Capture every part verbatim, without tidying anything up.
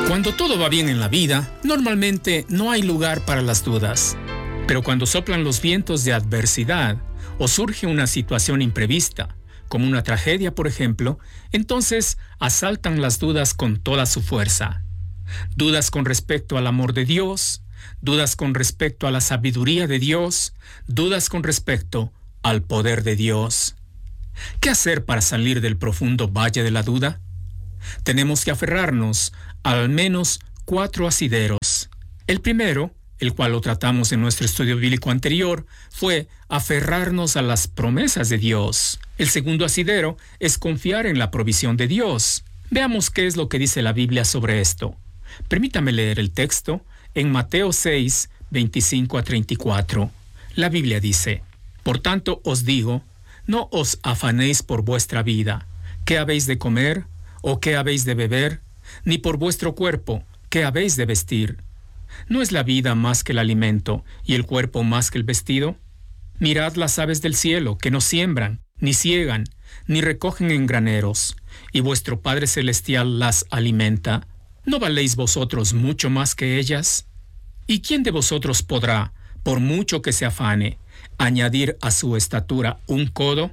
Cuando todo va bien en la vida, normalmente no hay lugar para las dudas. Pero cuando soplan los vientos de adversidad o surge una situación imprevista, como una tragedia, por ejemplo, entonces asaltan las dudas con toda su fuerza. Dudas con respecto al amor de Dios, dudas con respecto a la sabiduría de Dios, dudas con respecto al poder de Dios. ¿Qué hacer para salir del profundo valle de la duda? Tenemos que aferrarnos a al menos cuatro asideros. El primero, el cual lo tratamos en nuestro estudio bíblico anterior, fue aferrarnos a las promesas de Dios. El segundo asidero es confiar en la provisión de Dios. Veamos qué es lo que dice la Biblia sobre esto. Permítame leer el texto en Mateo seis, veinticinco a treinta y cuatro. La Biblia dice: Por tanto os digo, no os afanéis por vuestra vida, qué habéis de comer o qué habéis de beber, ni por vuestro cuerpo, qué habéis de vestir. ¿No es la vida más que el alimento y el cuerpo más que el vestido? Mirad las aves del cielo, que no siembran, ni siegan, ni recogen en graneros, y vuestro Padre Celestial las alimenta. ¿No valéis vosotros mucho más que ellas? ¿Y quién de vosotros podrá, por mucho que se afane, añadir a su estatura un codo?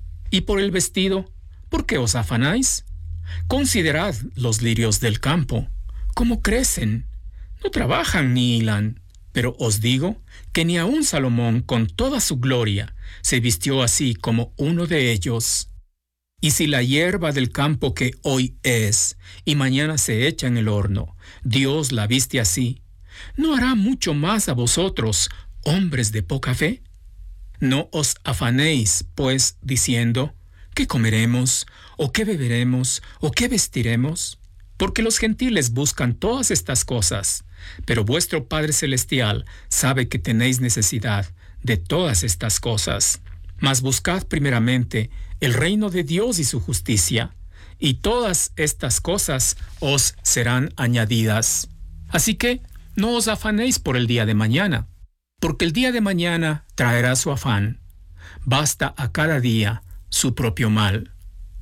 Y por el vestido, ¿por qué os afanáis? Considerad los lirios del campo, cómo crecen. No trabajan ni hilan, pero os digo que ni aun Salomón con toda su gloria se vistió así como uno de ellos. Y si la hierba del campo que hoy es y mañana se echa en el horno, Dios la viste así, ¿no hará mucho más a vosotros, hombres de poca fe? No os afanéis, pues, diciendo: ¿qué comeremos? ¿O qué beberemos? ¿O qué vestiremos? Porque los gentiles buscan todas estas cosas, pero vuestro Padre Celestial sabe que tenéis necesidad de todas estas cosas. Mas buscad primeramente el reino de Dios y su justicia, y todas estas cosas os serán añadidas. Así que no os afanéis por el día de mañana, porque el día de mañana traerá su afán. Basta a cada día su propio mal.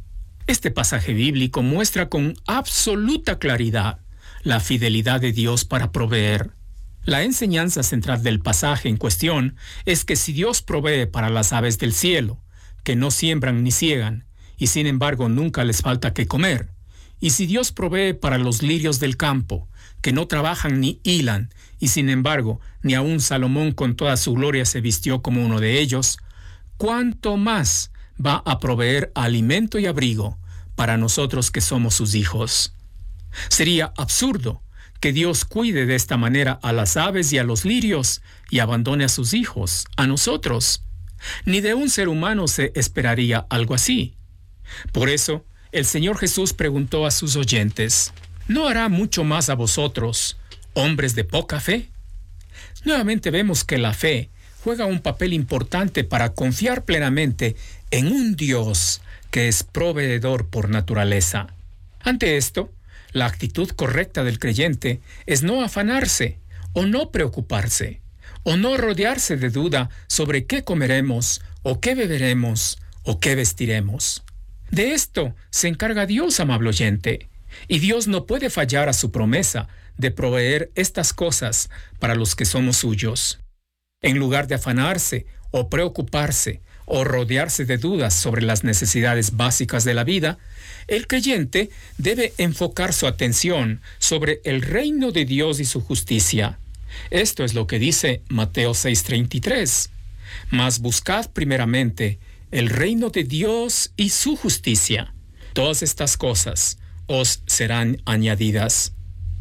Este pasaje bíblico muestra con absoluta claridad la fidelidad de Dios para proveer. La enseñanza central del pasaje en cuestión es que si Dios provee para las aves del cielo, que no siembran ni siegan, y sin embargo nunca les falta qué comer, y si Dios provee para los lirios del campo, que no trabajan ni hilan, y sin embargo ni aun Salomón con toda su gloria se vistió como uno de ellos, ¿cuánto más va a proveer alimento y abrigo para nosotros que somos sus hijos? Sería absurdo que Dios cuide de esta manera a las aves y a los lirios y abandone a sus hijos, a nosotros. Ni de un ser humano se esperaría algo así. Por eso, el Señor Jesús preguntó a sus oyentes: ¿no hará mucho más a vosotros, hombres de poca fe? Nuevamente vemos que la fe juega un papel importante para confiar plenamente en un Dios que es proveedor por naturaleza. Ante esto, la actitud correcta del creyente es no afanarse, o no preocuparse, o no rodearse de duda sobre qué comeremos, o qué beberemos, o qué vestiremos. De esto se encarga Dios, amable oyente, y Dios no puede fallar a su promesa de proveer estas cosas para los que somos suyos. En lugar de afanarse, o preocuparse, o rodearse de dudas sobre las necesidades básicas de la vida, el creyente debe enfocar su atención sobre el reino de Dios y su justicia. Esto es lo que dice Mateo seis treinta y tres. Mas buscad primeramente el reino de Dios y su justicia. Todas estas cosas os serán añadidas.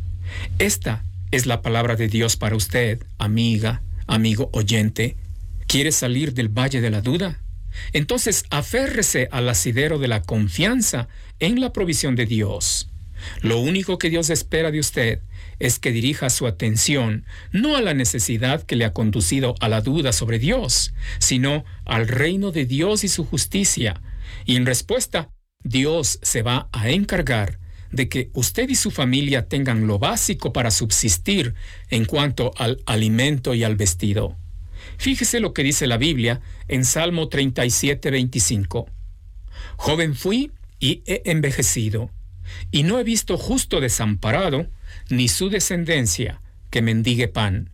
Esta es la palabra de Dios para usted, amiga, amigo oyente. ¿Quiere salir del valle de la duda? Entonces aférrese al asidero de la confianza en la provisión de Dios. Lo único que Dios espera de usted es que dirija su atención no a la necesidad que le ha conducido a la duda sobre Dios, sino al reino de Dios y su justicia. Y en respuesta, Dios se va a encargar de que usted y su familia tengan lo básico para subsistir en cuanto al alimento y al vestido. Fíjese lo que dice la Biblia en Salmo treinta y siete, veinticinco. Joven fui y he envejecido, y no he visto justo desamparado, ni su descendencia que mendigue pan.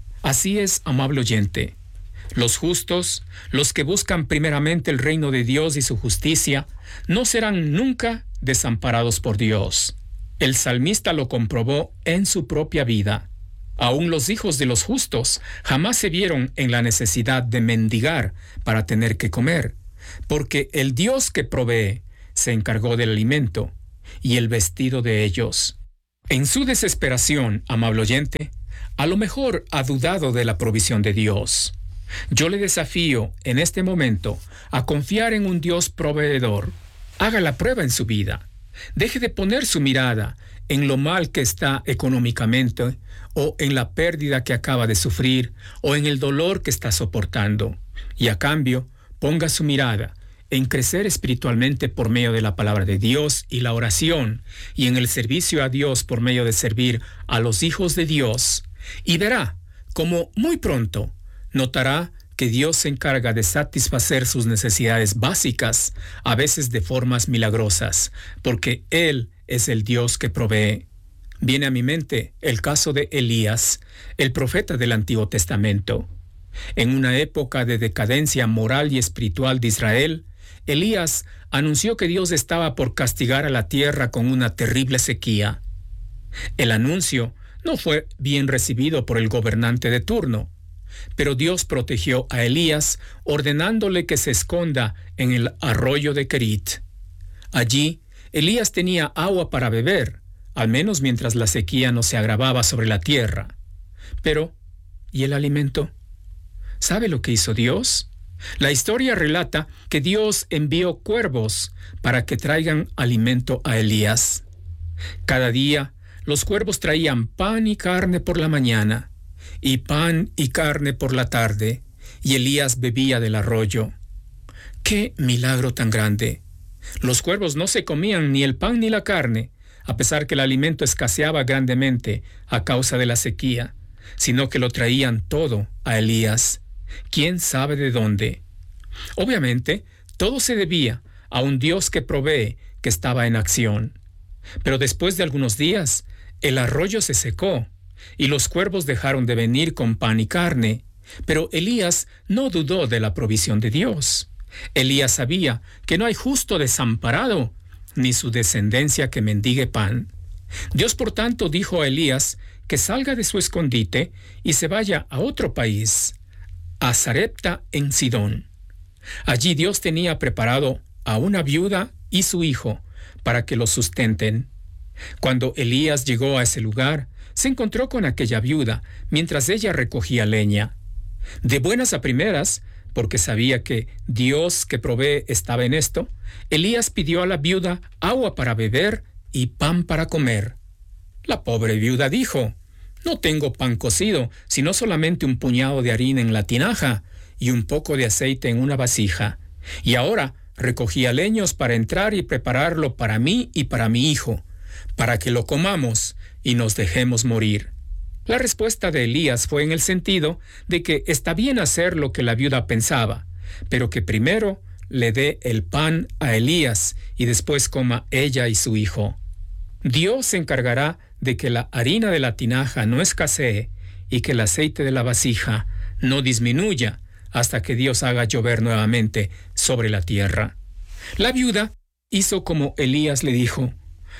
Así es, amable oyente. Los justos, los que buscan primeramente el reino de Dios y su justicia, no serán nunca desamparados por Dios. El salmista lo comprobó en su propia vida. Aún los hijos de los justos jamás se vieron en la necesidad de mendigar para tener que comer, porque el Dios que provee se encargó del alimento y el vestido de ellos. En su desesperación, amable oyente, a lo mejor ha dudado de la provisión de Dios. Yo le desafío en este momento a confiar en un Dios proveedor. Haga la prueba en su vida. Deje de poner su mirada en lo mal que está económicamente, o en la pérdida que acaba de sufrir, o en el dolor que está soportando. Y a cambio, ponga su mirada en crecer espiritualmente por medio de la palabra de Dios y la oración, y en el servicio a Dios por medio de servir a los hijos de Dios. Y verá como muy pronto notará que Dios se encarga de satisfacer sus necesidades básicas, a veces de formas milagrosas, porque Él es el Dios que provee. Viene a mi mente el caso de Elías, el profeta del Antiguo Testamento. En una época de decadencia moral y espiritual de Israel, Elías anunció que Dios estaba por castigar a la tierra con una terrible sequía. El anuncio no fue bien recibido por el gobernante de turno, pero Dios protegió a Elías ordenándole que se esconda en el arroyo de Kerit. Allí, Elías tenía agua para beber, al menos mientras la sequía no se agravaba sobre la tierra. Pero, ¿y el alimento? ¿Sabe lo que hizo Dios? La historia relata que Dios envió cuervos para que traigan alimento a Elías. Cada día, los cuervos traían pan y carne por la mañana, y pan y carne por la tarde, y Elías bebía del arroyo. ¡Qué milagro tan grande! Los cuervos no se comían ni el pan ni la carne, a pesar que el alimento escaseaba grandemente a causa de la sequía, sino que lo traían todo a Elías. ¿Quién sabe de dónde? Obviamente, todo se debía a un Dios que provee, que estaba en acción. Pero después de algunos días, el arroyo se secó, y los cuervos dejaron de venir con pan y carne. Pero Elías no dudó de la provisión de Dios. Elías sabía que no hay justo desamparado, ni su descendencia que mendigue pan. Dios, por tanto, dijo a Elías que salga de su escondite y se vaya a otro país, a Sarepta en Sidón. Allí Dios tenía preparado a una viuda y su hijo para que los sustenten. Cuando Elías llegó a ese lugar, se encontró con aquella viuda mientras ella recogía leña. De buenas a primeras, porque sabía que Dios que provee estaba en esto, Elías pidió a la viuda agua para beber y pan para comer. La pobre viuda dijo: «No tengo pan cocido, sino solamente un puñado de harina en la tinaja y un poco de aceite en una vasija. Y ahora recogía leños para entrar y prepararlo para mí y para mi hijo, para que lo comamos y nos dejemos morir». La respuesta de Elías fue en el sentido de que está bien hacer lo que la viuda pensaba, pero que primero le dé el pan a Elías y después coma ella y su hijo. Dios se encargará de que la harina de la tinaja no escasee y que el aceite de la vasija no disminuya hasta que Dios haga llover nuevamente sobre la tierra. La viuda hizo como Elías le dijo.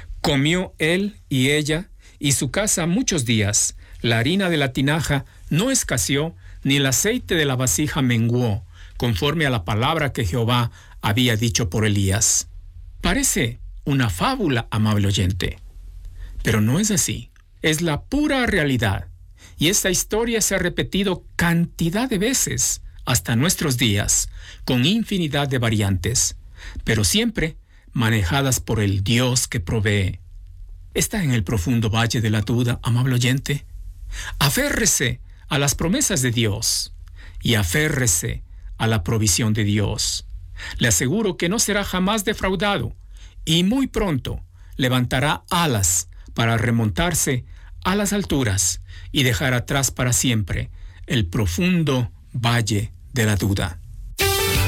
Comió él y ella y su casa muchos días. La harina de la tinaja no escaseó, ni el aceite de la vasija menguó, conforme a la palabra que Jehová había dicho por Elías. Parece una fábula, amable oyente, pero no es así. Es la pura realidad. Y esta historia se ha repetido cantidad de veces hasta nuestros días, con infinidad de variantes, pero siempre manejadas por el Dios que provee. ¿Está en el profundo valle de la duda, amable oyente? Aférrese a las promesas de Dios y aférrese a la provisión de Dios. Le aseguro que no será jamás defraudado y muy pronto levantará alas para remontarse a las alturas y dejar atrás para siempre el profundo valle de la duda.